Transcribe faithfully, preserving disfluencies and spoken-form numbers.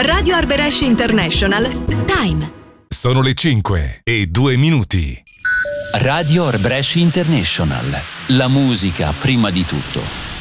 Radio Arbëresh International. Time. Sono le cinque e due minuti. Radio Arbëresh International. La musica prima di tutto.